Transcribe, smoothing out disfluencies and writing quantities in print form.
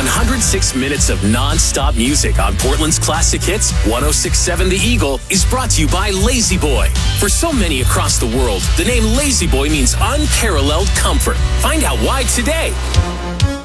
106 minutes of non-stop music on Portland's classic hits, 106.7 The Eagle, is brought to you by Lazy Boy. For so many across the world, the name Lazy Boy means unparalleled comfort. Find out why today.